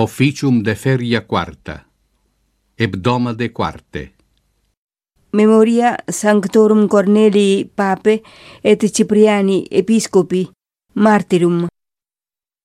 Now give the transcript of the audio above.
Officium de feria quarta. Hebdoma de quarte. Memoria Sanctorum Cornelii Pape et Cipriani Episcopi Martyrum.